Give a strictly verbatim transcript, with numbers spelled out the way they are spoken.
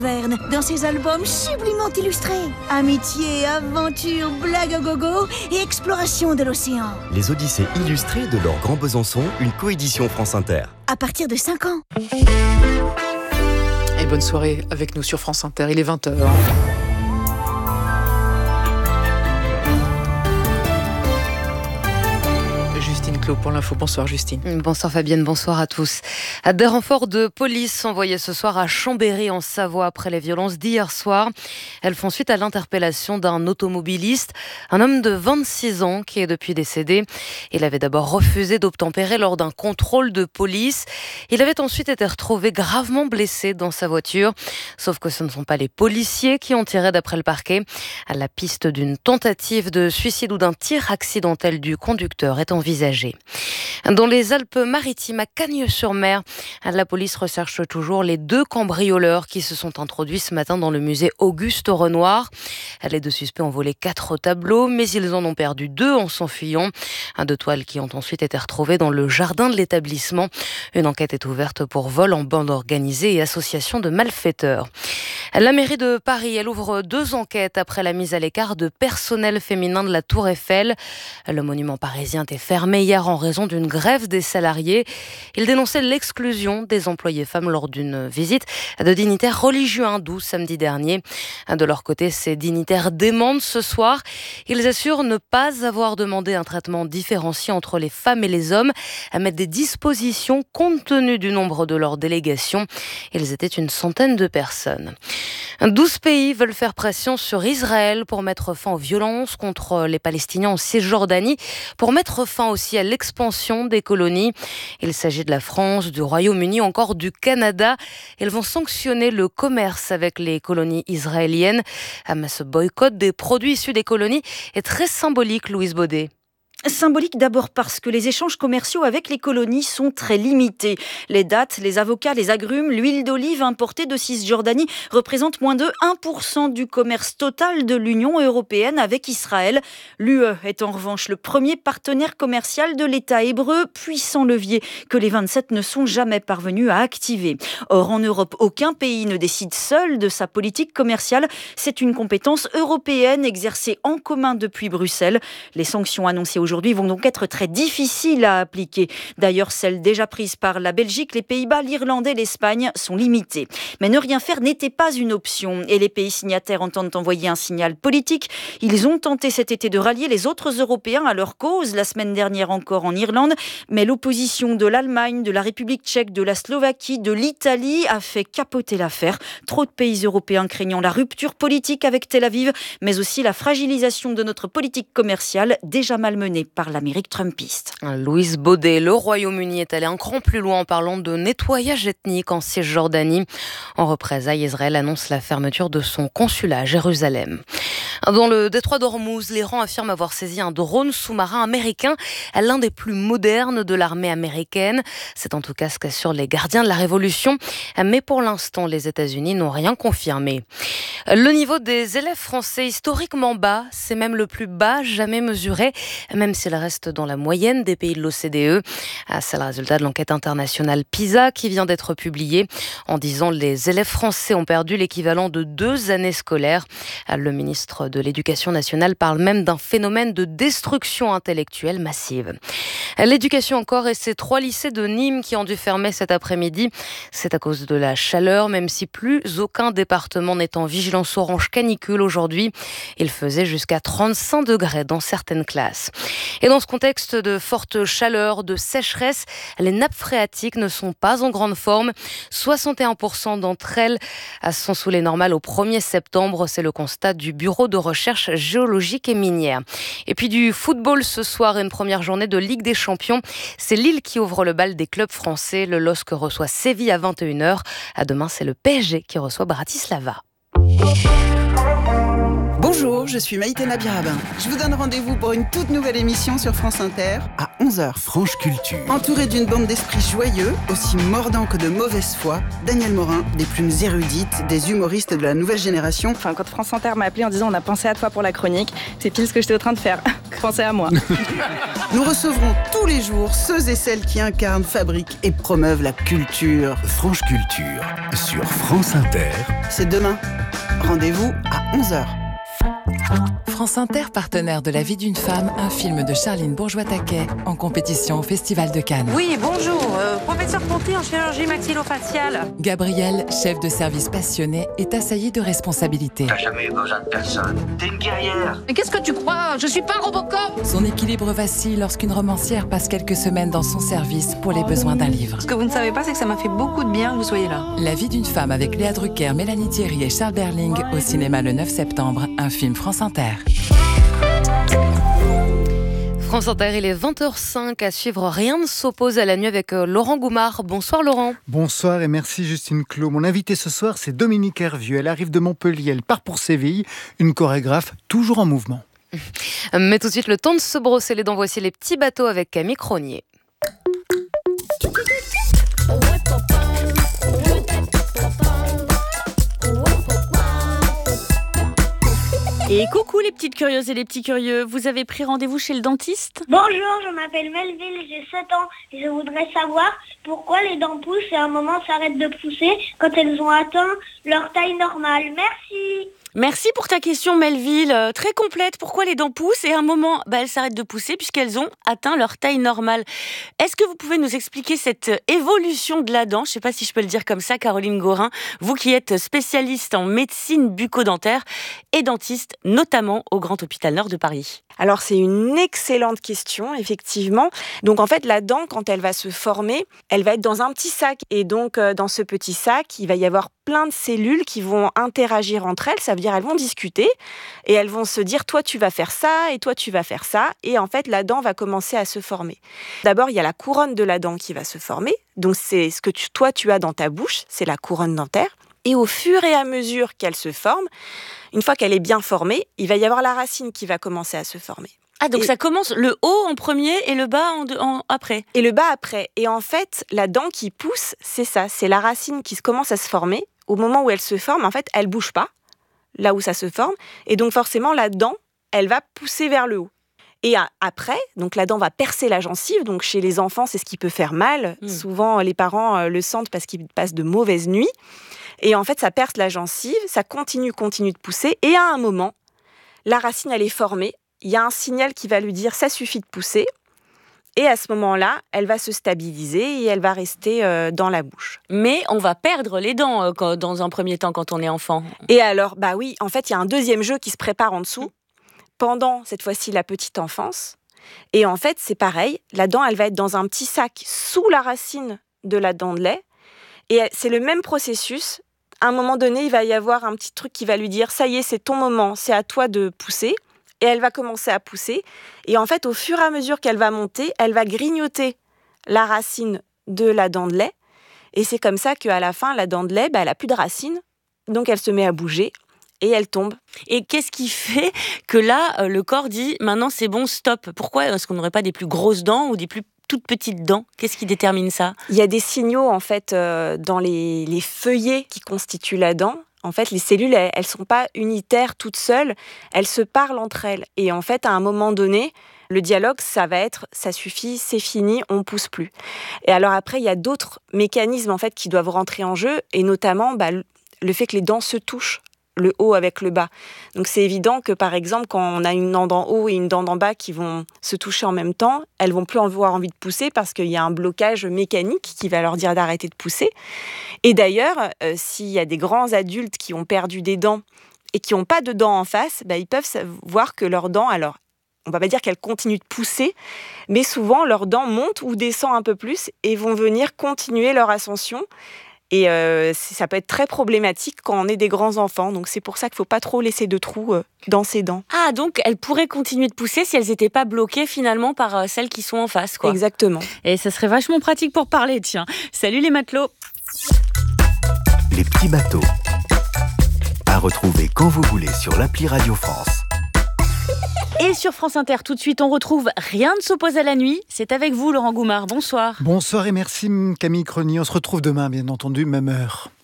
Verne, dans ses albums sublimement illustrés. Amitié, aventure, blague à gogo et exploration de l'océan. Les Odyssées illustrées de Laure Grand Besançon, une coédition France Inter. À partir de cinq ans. Et bonne soirée avec nous sur France Inter, il est vingt heures. Justine Clos pour l'info. Bonsoir Justine. Bonsoir Fabienne, bonsoir à tous. Des renforts de police envoyés ce soir à Chambéry en Savoie après les violences d'hier soir. Elles font suite à l'interpellation d'un automobiliste, un homme de vingt-six ans qui est depuis décédé. Il avait d'abord refusé d'obtempérer lors d'un contrôle de police. Il avait ensuite été retrouvé gravement blessé dans sa voiture. Sauf que ce ne sont pas les policiers qui ont tiré d'après le parquet. La piste d'une tentative de suicide ou d'un tir accidentel du conducteur est envisagée. Dans les Alpes-Maritimes, à Cagnes-sur-Mer, la police recherche toujours les deux cambrioleurs qui se sont introduits ce matin dans le musée Auguste Renoir. Les deux suspects ont volé quatre tableaux, mais ils en ont perdu deux en s'enfuyant. Deux toiles qui ont ensuite été retrouvées dans le jardin de l'établissement. Une enquête est ouverte pour vol en bande organisée et association de malfaiteurs. La mairie de Paris, elle ouvre deux enquêtes après la mise à l'écart de personnel féminin de la Tour Eiffel. Le monument parisien était fermé hier en raison d'une grève des salariés. Il dénonçait l'exclusion des employés femmes lors d'une visite de dignitaires religieux hindous samedi dernier. De leur côté, ces dignitaires démentent ce soir. Ils assurent ne pas avoir demandé un traitement différencié entre les femmes et les hommes, à mettre des dispositions compte tenu du nombre de leurs délégations. Ils étaient une centaine de personnes. douze pays veulent faire pression sur Israël pour mettre fin aux violences contre les Palestiniens en Cisjordanie, pour mettre fin aussi à l'expansion des colonies. Il s'agit de la France, du Royaume-Uni, encore du Canada. Ils vont sanctionner le commerce avec les colonies israéliennes. Mais ce boycott des produits issus des colonies est très symbolique, Louise Baudet. Symbolique d'abord parce que les échanges commerciaux avec les colonies sont très limités. Les dattes, les avocats, les agrumes, l'huile d'olive importée de Cisjordanie représentent moins de un pour cent du commerce total de l'Union européenne avec Israël. L'U E est en revanche le premier partenaire commercial de l'État hébreu, puissant levier que les vingt-sept ne sont jamais parvenus à activer. Or, en Europe, aucun pays ne décide seul de sa politique commerciale. C'est une compétence européenne exercée en commun depuis Bruxelles. Les sanctions annoncées aujourd'hui Aujourd'hui vont donc être très difficiles à appliquer. D'ailleurs, celles déjà prises par la Belgique, les Pays-Bas, l'Irlande et l'Espagne sont limitées. Mais ne rien faire n'était pas une option et les pays signataires entendent envoyer un signal politique. Ils ont tenté cet été de rallier les autres Européens à leur cause, la semaine dernière encore en Irlande, mais l'opposition de l'Allemagne, de la République tchèque, de la Slovaquie, de l'Italie a fait capoter l'affaire. Trop de pays européens craignant la rupture politique avec Tel Aviv, mais aussi la fragilisation de notre politique commerciale déjà malmenée par l'Amérique trumpiste. Louise Baudet, le Royaume-Uni est allé un cran plus loin en parlant de nettoyage ethnique en Cisjordanie. En représailles, Israël annonce la fermeture de son consulat à Jérusalem. Dans le détroit d'Ormuz, l'Iran affirme avoir saisi un drone sous-marin américain, l'un des plus modernes de l'armée américaine. C'est en tout cas ce qu'assurent les gardiens de la Révolution. Mais pour l'instant, les États-Unis n'ont rien confirmé. Le niveau des élèves français, historiquement bas, c'est même le plus bas jamais mesuré, même s'il reste dans la moyenne des pays de l'O C D E. C'est le résultat de l'enquête internationale PISA qui vient d'être publiée. En dix ans, les élèves français ont perdu l'équivalent de deux années scolaires. Le ministre de l'Éducation nationale parle même d'un phénomène de destruction intellectuelle massive. L'éducation encore et ces trois lycées de Nîmes qui ont dû fermer cet après-midi. C'est à cause de la chaleur, même si plus aucun département n'est en vigilance orange canicule aujourd'hui. Il faisait jusqu'à trente-cinq degrés dans certaines classes. Et dans ce contexte de forte chaleur, de sécheresse, les nappes phréatiques ne sont pas en grande forme. soixante et un pour cent d'entre elles sont sous les normales au premier septembre. C'est le constat du Bureau de recherche géologique et minière. Et puis du football ce soir, une première journée de Ligue des Champions. C'est Lille qui ouvre le bal des clubs français. Le L O S C reçoit Séville à vingt et une heures. À demain, c'est le P S G qui reçoit Bratislava. Bonjour. Bonjour, je suis Maïtena Birabin. Je vous donne rendez-vous pour une toute nouvelle émission sur France Inter à onze heures. Franche Culture. Entouré d'une bande d'esprits joyeux, aussi mordants que de mauvaise foi, Daniel Morin, des plumes érudites, des humoristes de la nouvelle génération. Enfin, quand France Inter m'a appelé en disant on a pensé à toi pour la chronique, c'est pile ce que j'étais en train de faire. Pensez à moi. Nous recevrons tous les jours ceux et celles qui incarnent, fabriquent et promeuvent la culture. Franche Culture sur France Inter. C'est demain. Rendez-vous à onze heures. France Inter, partenaire de La vie d'une femme, un film de Charline Bourgeois-Taquet en compétition au Festival de Cannes. Oui, bonjour, euh, professeur Ponty en chirurgie maxillofaciale. Gabriel, chef de service passionné, est assailli de responsabilités. T'as jamais eu besoin de personne. T'es une guerrière. Mais qu'est-ce que tu crois? Je suis pas Robocop. Son équilibre vacille lorsqu'une romancière passe quelques semaines dans son service pour les besoins d'un livre. Ce que vous ne savez pas, c'est que ça m'a fait beaucoup de bien que vous soyez là. La vie d'une femme avec Léa Drucker, Mélanie Thierry et Charles Berling au cinéma le neuf septembre, un film France Inter. France Inter, il est vingt heures cinq à suivre Rien ne s'oppose à la nuit avec Laurent Goumard. Bonsoir Laurent. Bonsoir et merci Justine Clos. Mon invitée ce soir, c'est Dominique Hervieux. Elle arrive de Montpellier, elle part pour Séville, une chorégraphe toujours en mouvement. Mais tout de suite, le temps de se brosser les dents. Voici les petits bateaux avec Camille Cronier. Et coucou les petites curieuses et les petits curieux, vous avez pris rendez-vous chez le dentiste? Bonjour, je m'appelle Melville, j'ai sept ans et je voudrais savoir pourquoi les dents poussent et à un moment s'arrêtent de pousser quand elles ont atteint leur taille normale. Merci. Merci pour ta question Melville, euh, très complète. Pourquoi les dents poussent et à un moment bah, elles s'arrêtent de pousser puisqu'elles ont atteint leur taille normale. Est-ce que vous pouvez nous expliquer cette évolution de la dent? Je ne sais pas si je peux le dire comme ça, Caroline Gorin, vous qui êtes spécialiste en médecine bucco-dentaire et dentiste, notamment au Grand Hôpital Nord de Paris. Alors c'est une excellente question, effectivement. Donc en fait, la dent, quand elle va se former, elle va être dans un petit sac. Et donc euh, dans ce petit sac, il va y avoir plein de cellules qui vont interagir entre elles. Ça veut dire elles vont discuter et elles vont se dire toi tu vas faire ça et toi tu vas faire ça. Et en fait, la dent va commencer à se former. D'abord, il y a la couronne de la dent qui va se former. Donc c'est ce que tu, toi tu as dans ta bouche, c'est la couronne dentaire. Et au fur et à mesure qu'elle se forme, une fois qu'elle est bien formée, il va y avoir la racine qui va commencer à se former. Ah, donc et ça commence le haut en premier et le bas en, en, après. Et le bas après. Et en fait, la dent qui pousse, c'est ça. C'est la racine qui commence à se former. Au moment où elle se forme, en fait, elle ne bouge pas, là où ça se forme. Et donc forcément, la dent, elle va pousser vers le haut. Et après, donc la dent va percer la gencive. Donc chez les enfants, c'est ce qui peut faire mal. Mmh. Souvent, les parents le sentent parce qu'ils passent de mauvaises nuits. Et en fait, ça perce la gencive, ça continue, continue de pousser. Et à un moment, la racine, elle est formée. Il y a un signal qui va lui dire « ça suffit de pousser ». Et à ce moment-là, elle va se stabiliser et elle va rester euh, dans la bouche. Mais on va perdre les dents euh, quand, dans un premier temps quand on est enfant. Et alors, bah oui, en fait, il y a un deuxième jeu qui se prépare en dessous, pendant cette fois-ci la petite enfance. Et en fait, c'est pareil, la dent, elle va être dans un petit sac sous la racine de la dent de lait. Et c'est le même processus. À un moment donné, il va y avoir un petit truc qui va lui dire « ça y est, c'est ton moment, c'est à toi de pousser ». Et elle va commencer à pousser. Et en fait, au fur et à mesure qu'elle va monter, elle va grignoter la racine de la dent de lait. Et c'est comme ça qu'à la fin, la dent de lait, bah, elle n'a plus de racine. Donc, elle se met à bouger et elle tombe. Et qu'est-ce qui fait que là, le corps dit « maintenant, c'est bon, stop ». Pourquoi est-ce qu'on n'aurait pas des plus grosses dents ou des plus toutes petites dents? Qu'est-ce qui détermine ça? Il y a des signaux, en fait, euh, dans les, les feuillets qui constituent la dent. En fait, les cellules, elles ne sont pas unitaires toutes seules, elles se parlent entre elles. Et en fait, à un moment donné, le dialogue, ça va être « ça suffit, c'est fini, on ne pousse plus ». Et alors après, il y a d'autres mécanismes en fait, qui doivent rentrer en jeu, et notamment bah, le fait que les dents se touchent, le haut avec le bas. Donc c'est évident que par exemple, quand on a une dent d'en haut et une dent d'en bas qui vont se toucher en même temps, elles vont plus avoir envie de pousser parce qu'il y a un blocage mécanique qui va leur dire d'arrêter de pousser. Et d'ailleurs, euh, s'il y a des grands adultes qui ont perdu des dents et qui n'ont pas de dents en face, bah, ils peuvent voir que leurs dents, alors on ne va pas dire qu'elles continuent de pousser, mais souvent leurs dents montent ou descendent un peu plus et vont venir continuer leur ascension. Et euh, ça peut être très problématique quand on est des grands enfants. Donc c'est pour ça qu'il ne faut pas trop laisser de trous euh, dans ses dents. Ah, donc elles pourraient continuer de pousser si elles n'étaient pas bloquées finalement par euh, celles qui sont en face, quoi. Exactement. Et ça serait vachement pratique pour parler, tiens. Salut les matelots. Les petits bateaux. À retrouver quand vous voulez sur l'appli Radio France. Et sur France Inter, tout de suite, on retrouve Rien ne s'oppose à la nuit. C'est avec vous, Laurent Goumard. Bonsoir. Bonsoir et merci Camille Crony. On se retrouve demain, bien entendu, même heure.